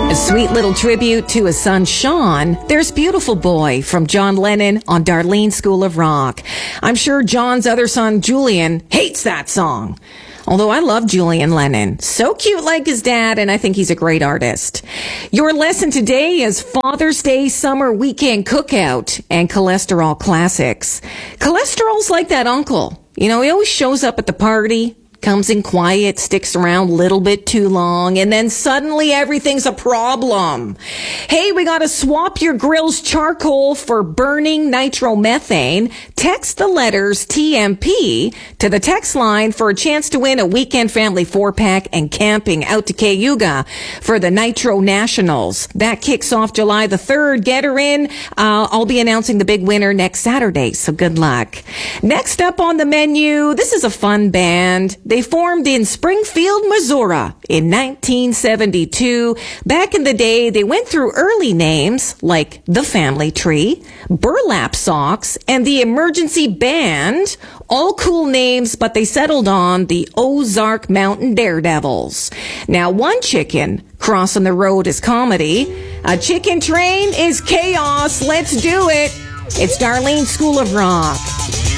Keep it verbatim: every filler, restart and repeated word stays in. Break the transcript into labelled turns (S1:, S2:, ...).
S1: A sweet little tribute to his son, Sean. There's Beautiful Boy from John Lennon on Darlene School of Rock. I'm sure John's other son, Julian, hates that song. Although I love Julian Lennon. So cute like his dad, and I think he's a great artist. Your lesson today is Father's Day Summer Weekend Cookout and Cholesterol Classics. Cholesterol's like that uncle. You know, he always shows up at the party, comes in quiet, sticks around a little bit too long, and then suddenly everything's a problem. Hey, we gotta swap your grill's charcoal for burning nitromethane. Text the letters T M P to the text line for a chance to win a weekend family four-pack and camping out to Cayuga for the Nitro Nationals. That kicks off July the third. Get her in. Uh, I'll be announcing the big winner next Saturday, so good luck. Next up on the menu, this is a fun band. They formed in Springfield, Missouri in nineteen seventy-two. Back in the day, they went through early names like The Family Tree, Burlap Socks, and The Emergency Band. All cool names, but they settled on the Ozark Mountain Daredevils. Now, one chicken crossing the road is comedy. A chicken train is chaos. Let's do it. It's Darlene School of Rock.